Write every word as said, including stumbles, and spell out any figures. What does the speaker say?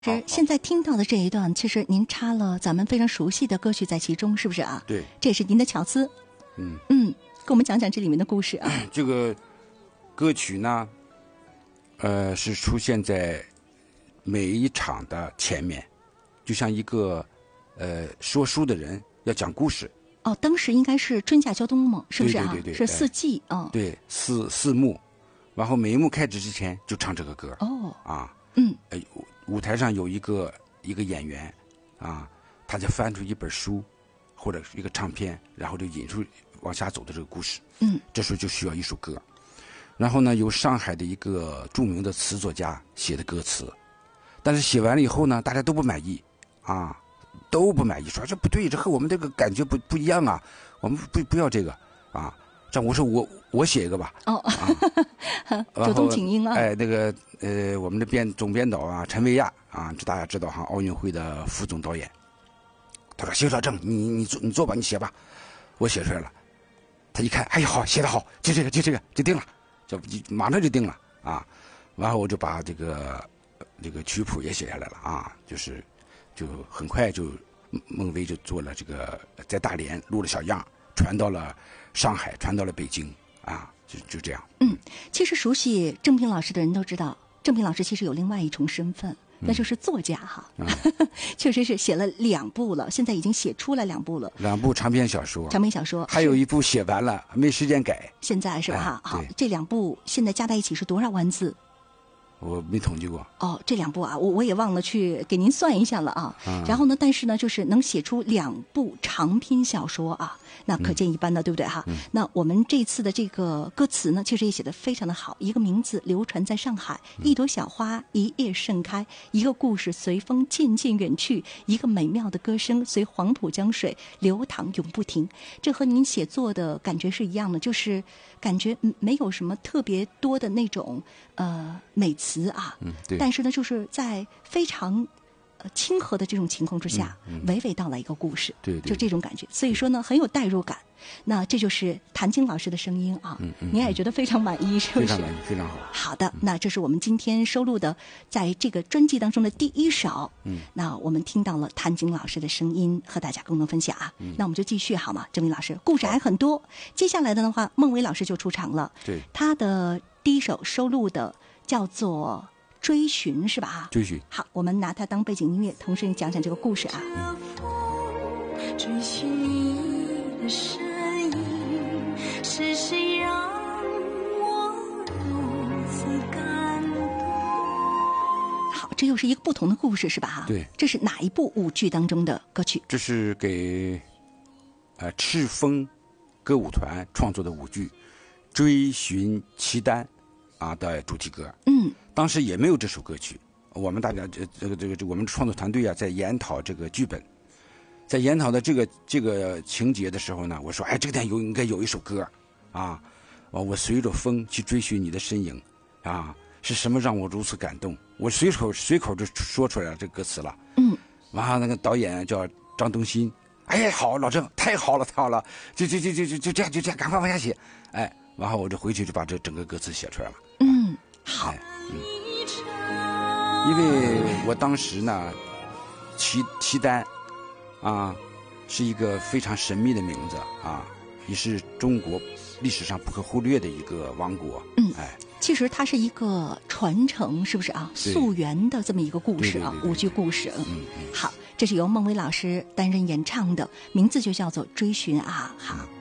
是现在听到的这一段，其实您插了咱们非常熟悉的歌曲在其中，是不是啊？ 对， 这也是您的巧思。 嗯嗯，跟我们讲讲这里面的故事啊。 这个歌曲呢，呃，是出现在每一场的前面，就像一个呃说书的人要讲故事。 哦，当时应该是春夏秋冬嘛，是不是啊？ 对对对对是四季啊、嗯。 对，四四幕，然后每一幕开始之前就唱这个歌。 哦。 啊。 嗯。 呃，舞台上有一个一个演员，啊，他就翻出一本书或者是一个唱片，然后就引出往下走的这个故事。 嗯。 这时候就需要一首歌，然后呢，由上海的一个著名的词作家写的歌词，但是写完了以后呢，大家都不满意，啊，都不满意，说这不对，这和我们这个感觉不不一样啊，我们不不要这个啊。这样我说我我写一个吧。 哦。 啊、 主动请缨啊。 哎，那个呃，我们的编总编导啊，陈维亚啊，这大家知道哈，奥运会的副总导演。他说：“邢少正，你你做你做吧，你写吧。”我写出来了。他一看，哎呀，好，写得好，就这个，就这个，就定了，就马上就定了啊。然后我就把这个这个曲谱也写下来了啊，就是就很快就孟薇就做了这个，在大连录了小样，传到了上海，传到了北京啊，就就这样。 嗯，其实熟悉郑平老师的人都知道，郑平老师其实有另外一重身份。那就是作家哈，嗯、确实是写了两部了，现在已经写出了两部了， 两部长篇小说， 长篇小说， 还有一部写完了，没时间改。 现在是吧？哈、 哎， 好，这两部现在加在一起是多少万字？ 我没统计过。 哦，这两部啊，我我也忘了去给您算一下了啊。 嗯、 然后呢，但是呢，就是能写出两部长篇小说啊，那可见一斑的，嗯、对不对哈？ 嗯、 那我们这次的这个歌词呢，其实也写得非常的好。一个名字流传在上海，嗯、一朵小花一夜盛开，一个故事随风渐渐远去，一个美妙的歌声随黄浦江水流淌永不停。这和您写作的感觉是一样的，就是感觉没有什么特别多的那种呃美词。词啊， 嗯，对， 但是呢，就是在非常呃亲和的这种情况之下， 嗯嗯、 娓娓道来一个故事， 对，对， 就这种感觉。所以说呢，很有代入感。那这就是谭晶老师的声音啊， 嗯嗯， 您也觉得非常满意，是不是？ 非常满意，非常好。 好的，那这是我们今天收录的，在这个专辑当中的第一首。 嗯， 那我们听到了谭晶老师的声音，和大家共同分享啊。 嗯， 那我们就继续好吗？郑明老师，故事还很多。接下来的的话，孟薇老师就出场了。 对，他的第一首收录的。叫做追寻是吧？ 追寻。 好，我们拿它当背景音乐，同时讲讲这个故事啊。 嗯、 追寻你的身影，是谁让我如此感动？ 好，这又是一个不同的故事是吧？ 对， 这是哪一部舞剧当中的歌曲？ 这是给呃赤峰歌舞团创作的舞剧《追寻契丹》。啊的主题歌， 嗯， 当时也没有这首歌曲。我们大家这这个这个这我们创作团队啊，在研讨这个剧本，在研讨的这个这个情节的时候呢，我说，哎，这个点有应该有一首歌，啊，我随着风去追寻你的身影，啊，是什么让我如此感动？我随口随口就说出来了这个歌词了， 嗯， 完了那个导演叫张东新，哎，好，老郑，太好了，太好了，就就就就就就这样就这样，赶快往下写，哎。然后我就回去就把这整个歌词写出来了。 嗯，好。 嗯，因为我当时呢，契契丹啊是一个非常神秘的名字啊，也是中国历史上不可忽略的一个王国。 嗯， 哎， 其实它是一个传承，是不是啊？溯源的这么一个故事啊，舞剧故事。 嗯嗯。 好，这是由孟薇老师担任演唱的，名字就叫做《追寻》啊。好。 嗯